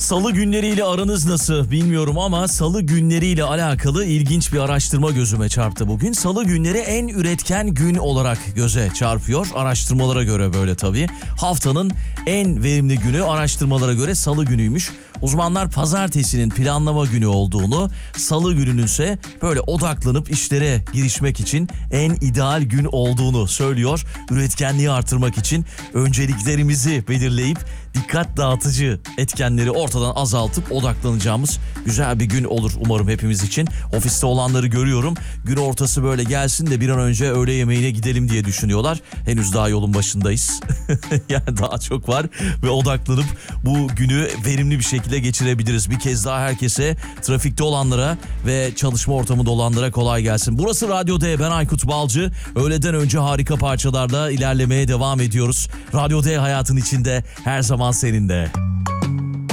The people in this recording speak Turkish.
Salı günleriyle aranız nasıl bilmiyorum ama salı günleriyle alakalı ilginç bir araştırma gözüme çarptı bugün. Salı günleri en üretken gün olarak göze çarpıyor. Araştırmalara göre böyle tabii. Haftanın en verimli günü araştırmalara göre salı günüymüş. Uzmanlar pazartesinin planlama günü olduğunu, salı gününün ise böyle odaklanıp işlere girişmek için en ideal gün olduğunu söylüyor. Üretkenliği artırmak için önceliklerimizi belirleyip dikkat dağıtıcı etkenleri ortadan azaltıp odaklanacağımız güzel bir gün olur umarım hepimiz için. Ofiste olanları görüyorum. Gün ortası böyle gelsin de bir an önce öğle yemeğine gidelim diye düşünüyorlar. Henüz daha yolun başındayız. Yani daha çok var ve odaklanıp bu günü verimli bir şekilde geçirebiliriz. Bir kez daha herkese, trafikte olanlara ve çalışma ortamında olanlara kolay gelsin. Burası Radyo D, ben Aykut Balcı. Öğleden önce harika parçalarla ilerlemeye devam ediyoruz. Radyo D hayatın içinde, her zaman seninle.